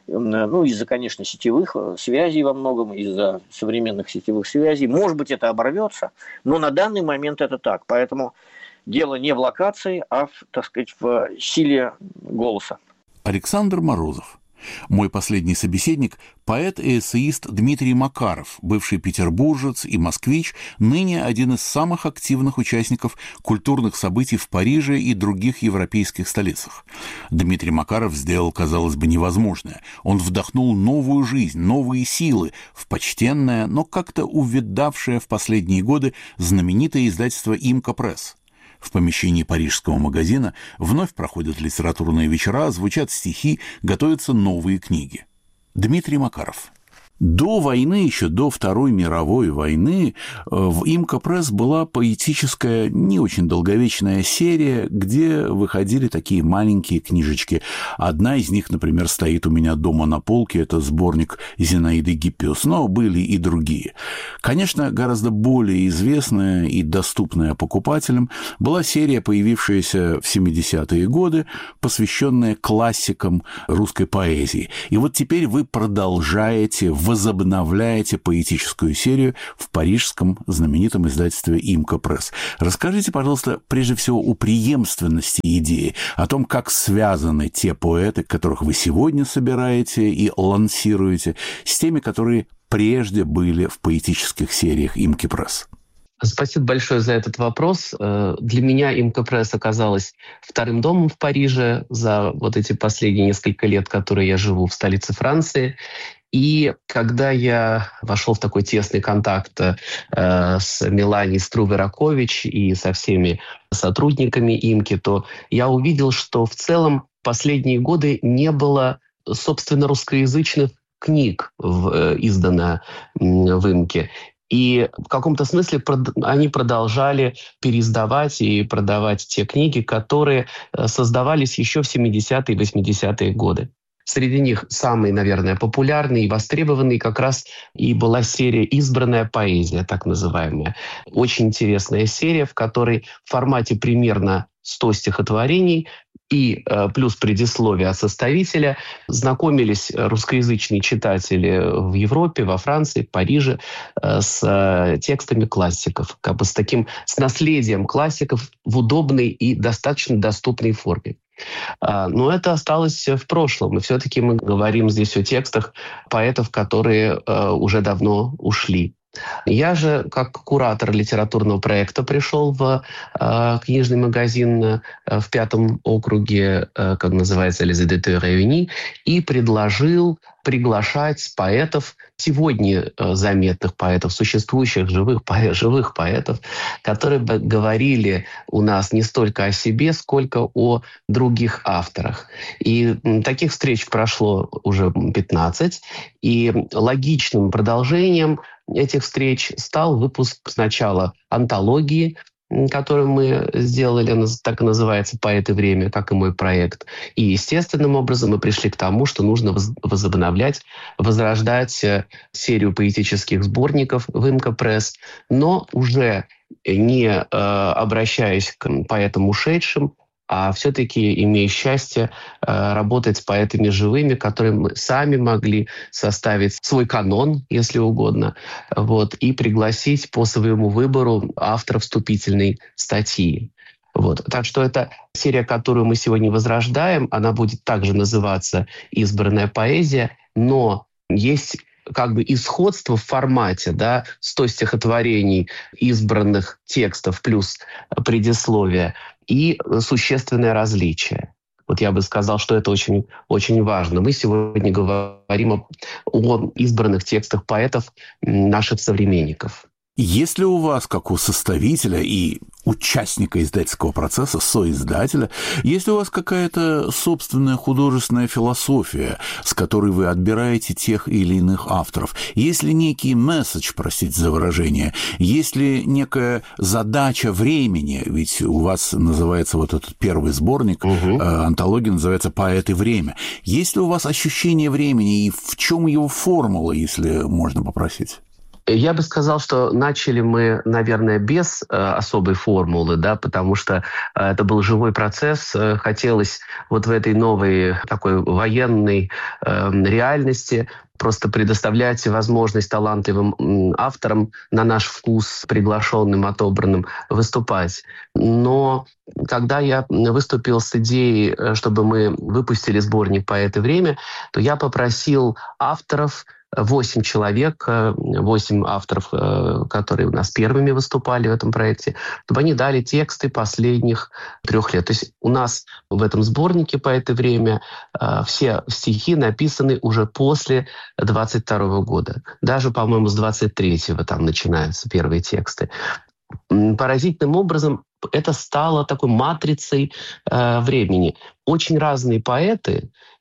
Speaker 5: Ну, из-за, конечно, сетевых связей во многом, из-за современных сетевых связей. Может быть, это оборвется, но на данный момент это так. Поэтому дело не в локации, а, в, так сказать, в силе голоса.
Speaker 1: Александр Морозов. Мой последний собеседник – поэт и эссеист Дмитрий Макаров, бывший петербуржец и москвич, ныне один из самых активных участников культурных событий в Париже и других европейских столицах. Дмитрий Макаров сделал, казалось бы, невозможное. Он вдохнул новую жизнь, новые силы в почтенное, но как-то увядавшее в последние годы знаменитое издательство «Имка Пресс». В помещении парижского магазина вновь проходят литературные вечера, звучат стихи, готовятся новые книги. Дмитрий Макаров. До войны, еще до Второй мировой войны, в Имко Пресс была поэтическая, не очень долговечная серия, где выходили такие маленькие книжечки. Одна из них, например, стоит у меня дома на полке, это сборник Зинаиды Гиппиус, но были и другие. Конечно, гораздо более известная и доступная покупателям была серия, появившаяся в семидесятые годы, посвященная классикам русской поэзии. И вот теперь вы продолжаете в возобновляете поэтическую серию в парижском знаменитом издательстве Имко Пресс. Расскажите, пожалуйста, прежде всего о преемственности идеи, о том, как связаны те поэты, которых вы сегодня собираете и лансируете, с теми, которые прежде были в поэтических сериях Имко Пресс.
Speaker 6: Спасибо большое за этот вопрос. Для меня Имко Пресс оказалась вторым домом в Париже за вот эти последние несколько лет, которые я живу в столице Франции. И когда я вошел в такой тесный контакт э, с Меланией Струве-Ракович и со всеми сотрудниками Имки, то я увидел, что в целом последние годы не было, собственно, русскоязычных книг в, э, издано э, в Имке. И в каком-то смысле прод... они продолжали переиздавать и продавать те книги, которые э, создавались еще в семидесятые и восьмидесятые годы. Среди них самый, наверное, популярный и востребованный как раз и была серия «Избранная поэзия», так называемая. Очень интересная серия, в которой в формате примерно сто стихотворений и э, плюс предисловие от составителя знакомились русскоязычные читатели в Европе, во Франции, в Париже э, с э, текстами классиков, как бы с таким, с наследием классиков в удобной и достаточно доступной форме. Но это осталось в прошлом. И все-таки мы говорим здесь о текстах поэтов, которые уже давно ушли. Я же, как куратор литературного проекта, пришел в э, книжный магазин э, в пятом округе, э, как называется, Les Éditeurs Réunis, и предложил приглашать поэтов, сегодня э, заметных поэтов, существующих живых, поэ- живых поэтов, которые бы говорили у нас не столько о себе, сколько о других авторах. И м, таких встреч прошло уже пятнадцать, и логичным продолжением этих встреч стал выпуск сначала антологии, которую мы сделали, так и называется «Поэт и время», как и мой проект. И естественным образом мы пришли к тому, что нужно возобновлять, возрождать серию поэтических сборников в Имко Пресс, но уже не э, обращаясь к поэтам ушедшим, а все-таки имея счастье э, работать с поэтами живыми, которые мы сами могли составить свой канон, если угодно, вот, и пригласить по своему выбору автора вступительной статьи. Вот. Так что эта серия, которую мы сегодня возрождаем, она будет также называться «Избранная поэзия», но есть как бы и сходство в формате, да, сто стихотворений, избранных текстов плюс предисловие, и существенное различие. Вот я бы сказал, что это очень, очень важно. Мы сегодня говорим о, о избранных текстах поэтов наших современников.
Speaker 1: Есть ли у вас, как у составителя и участника издательского процесса, соиздателя, есть ли у вас какая-то собственная художественная философия, с которой вы отбираете тех или иных авторов? Есть ли некий месседж, простите за выражение, есть ли некая задача времени, ведь у вас называется вот этот первый сборник, угу. э, антология называется «Поэт и время». Есть ли у вас ощущение времени и в чем его формула, если можно попросить?
Speaker 6: Я бы сказал, что начали мы, наверное, без э, особой формулы, да, потому что э, это был живой процесс. Э, хотелось вот в этой новой такой военной э, реальности просто предоставлять возможность талантливым м, авторам на наш вкус, приглашенным, отобранным, выступать. Но когда я выступил с идеей, чтобы мы выпустили сборник «Поэт и время», то я попросил авторов, Восемь человек, восемь авторов, которые у нас первыми выступали в этом проекте, чтобы они дали тексты последних трех лет. То есть у нас в этом сборнике «Поэт и время» все стихи написаны уже после двадцать второго года. Даже, по-моему, с двадцать третьего там начинаются первые тексты. Поразительным образом это стало такой матрицей времени. Очень разные поэты,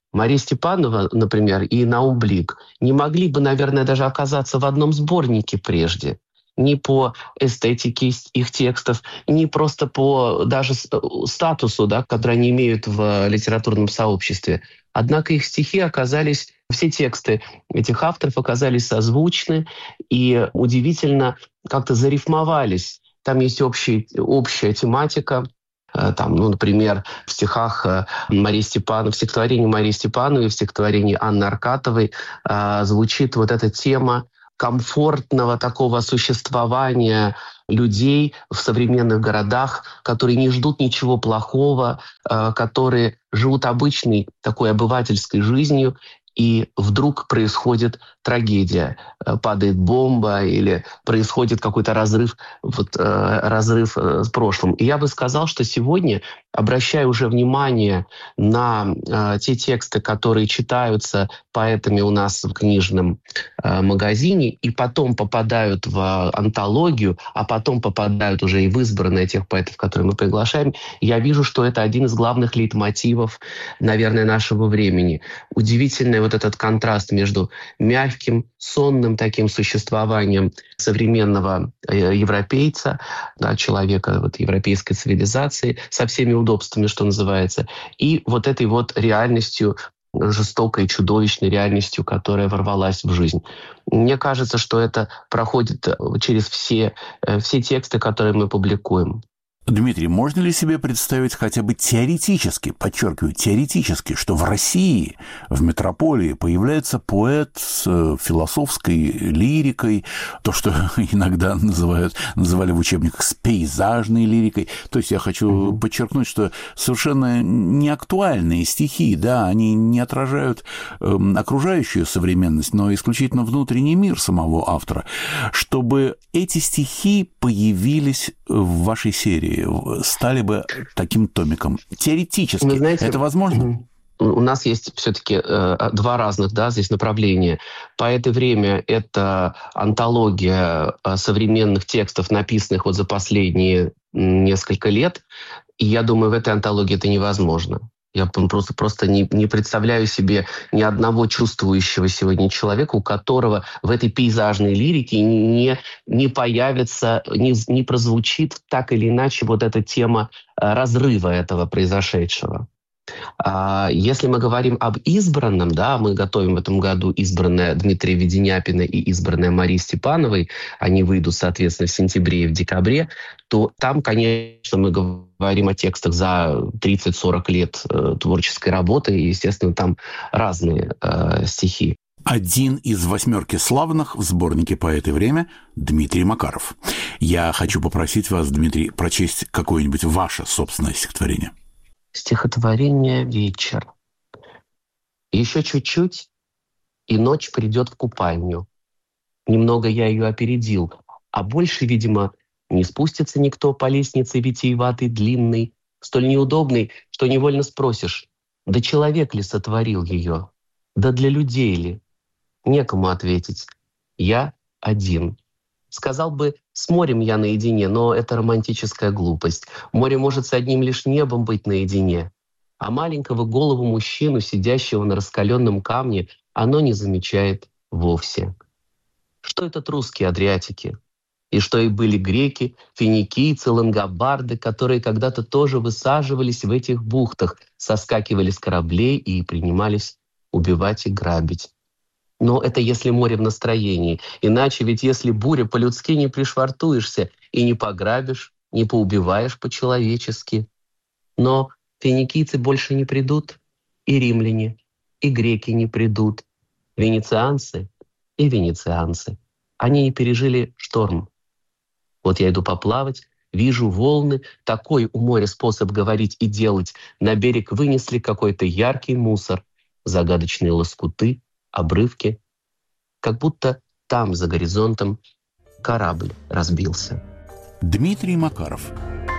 Speaker 6: Мария Степанова, например, и Наум Блик не могли бы, наверное, даже оказаться в одном сборнике прежде. Ни по эстетике их текстов, ни просто по даже статусу, да, который они имеют в литературном сообществе. Однако их стихи оказались, все тексты этих авторов оказались созвучны и удивительно как-то зарифмовались. Там есть общий, общая тематика. Там, ну, например, в стихах Марии Степановой, в стихотворении Марии Степановой, в стихотворении Анны Аркатовой э, звучит вот эта тема комфортного такого существования людей в современных городах, которые не ждут ничего плохого, э, которые живут обычной такой обывательской жизнью, и вдруг происходит трагедия, падает бомба или происходит какой-то разрыв, вот, э, разрыв э, с прошлым. И я бы сказал, что сегодня, обращая уже внимание на э, те тексты, которые читаются поэтами у нас в книжном э, магазине, и потом попадают в антологию, а потом попадают уже и в избранные тех поэтов, которые мы приглашаем, я вижу, что это один из главных лейтмотивов, наверное, нашего времени. Удивительный вот этот контраст между мягким, сонным таким существованием современного европейца, да, человека вот, европейской цивилизации, со всеми удобствами, что называется, и вот этой вот реальностью, жестокой, чудовищной реальностью, которая ворвалась в жизнь. Мне кажется, что это проходит через все, все тексты, которые мы публикуем.
Speaker 1: Дмитрий, можно ли себе представить хотя бы теоретически, подчеркиваю, теоретически, что в России, в метрополии появляется поэт с философской лирикой, то, что иногда называют, называли в учебниках с пейзажной лирикой. То есть я хочу mm-hmm. подчеркнуть, что совершенно неактуальные стихи, да, они не отражают э, окружающую современность, но исключительно внутренний мир самого автора. Чтобы эти стихи появились в вашей серии, стали бы таким томиком. Теоретически ну, знаете, это возможно?
Speaker 6: У нас есть все-таки э, два разных, да, здесь направления. По это время это антология э, современных текстов, написанных вот за последние несколько лет. И я думаю, в этой антологии это невозможно. Я просто, просто не, не представляю себе ни одного чувствующего сегодня человека, у которого в этой пейзажной лирике не, не появится, не, не прозвучит так или иначе вот эта тема разрыва этого произошедшего. Если мы говорим об избранном, да, мы готовим в этом году избранное Дмитрия Веденяпина и избранное Марии Степановой, они выйдут, соответственно, в сентябре и в декабре, то там, конечно, мы говорим о текстах за тридцать-сорок лет э, творческой работы, и, естественно, там разные э, стихи.
Speaker 1: Один из восьмерки славных в сборнике «Поэт и время» Дмитрий Макаров. Я хочу попросить вас, Дмитрий, прочесть какое-нибудь ваше собственное стихотворение.
Speaker 6: Стихотворение «Вечер». Еще чуть-чуть, и ночь придет в купальню. Немного я ее опередил, а больше, видимо, не спустится никто по лестнице витиеватой, длинной, столь неудобной, что невольно спросишь, да человек ли сотворил ее? Да для людей ли? Некому ответить. Я один. Сказал бы, с морем я наедине, но это романтическая глупость. Море может с одним лишь небом быть наедине. А маленького голову мужчину, сидящего на раскаленном камне, оно не замечает вовсе. Что этот русские Адриатики? И что и были греки, финикийцы, лангобарды, которые когда-то тоже высаживались в этих бухтах, соскакивали с кораблей и принимались убивать и грабить. Но это если море в настроении. Иначе ведь если буря, по-людски не пришвартуешься и не пограбишь, не поубиваешь по-человечески. Но финикийцы больше не придут, и римляне, и греки не придут, венецианцы и венецианцы. Они не пережили шторм. Вот я иду поплавать, вижу волны, такой у моря способ говорить и делать. На берег вынесли какой-то яркий мусор, загадочные лоскуты, обрывки, как будто там, за горизонтом, корабль разбился.
Speaker 1: Дмитрий Макаров.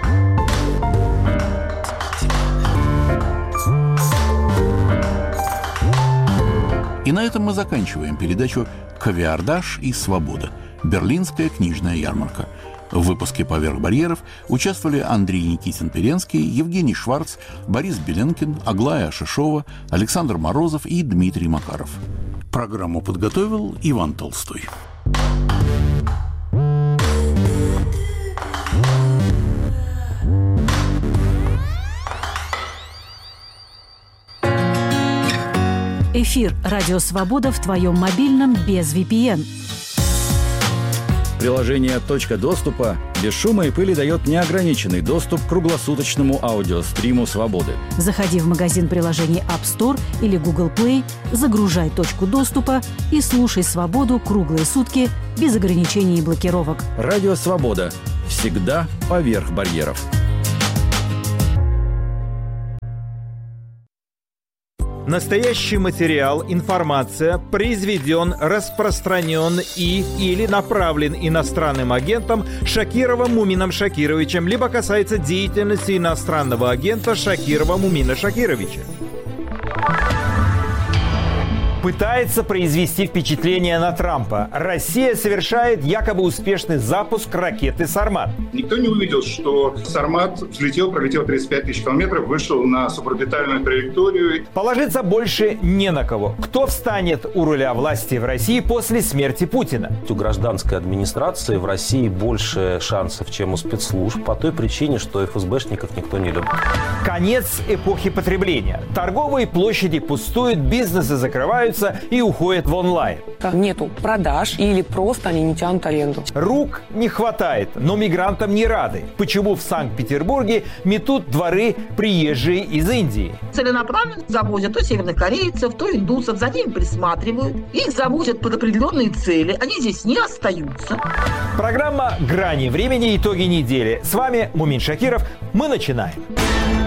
Speaker 1: И на этом мы заканчиваем передачу «Кавиардаш и свобода. Берлинская книжная ярмарка». В выпуске «Поверх барьеров» участвовали Андрей Никитин-Перенский, Евгений Шварц, Борис Беленкин, Аглая Ашишова, Александр Морозов и Дмитрий Макаров. Программу подготовил Иван Толстой.
Speaker 7: Эфир «Радио Свобода» в твоем мобильном без ви пи эн.
Speaker 8: Приложение «Точка доступа» без шума и пыли дает неограниченный доступ к круглосуточному аудиостриму «Свободы».
Speaker 7: Заходи в магазин приложений App Store или Google Play, загружай «Точку доступа» и слушай «Свободу» круглые сутки без ограничений и блокировок.
Speaker 8: Радио «Свобода». Всегда поверх барьеров.
Speaker 9: Настоящий материал, информация произведен, распространен и или направлен иностранным агентом Шакировым Мумином Шакировичем, либо касается деятельности иностранного агента Шакирова Мумина Шакировича. Пытается произвести впечатление на Трампа. Россия совершает якобы успешный запуск ракеты «Сармат».
Speaker 10: Никто не увидел, что «Сармат» взлетел, пролетел тридцать пять тысяч километров, вышел на суборбитальную траекторию.
Speaker 9: Положиться больше не на кого. Кто встанет у руля власти в России после смерти Путина?
Speaker 11: У гражданской администрации в России больше шансов, чем у спецслужб, по той причине, что эф эс бэшников никто не любит.
Speaker 9: Конец эпохи потребления. Торговые площади пустуют, бизнесы закрываются и уходят в онлайн.
Speaker 12: Нету продаж или просто они не тянут аренду.
Speaker 9: Рук не хватает, но мигрантам не рады. Почему в Санкт-Петербурге метут дворы приезжие из Индии?
Speaker 13: Целенаправленно завозят то северных корейцев, то индусов, за ними присматривают. Их завозят под определенные цели, они здесь не остаются.
Speaker 9: Программа «Грани времени. Итоги недели». С вами Мумин Шакиров. Мы начинаем.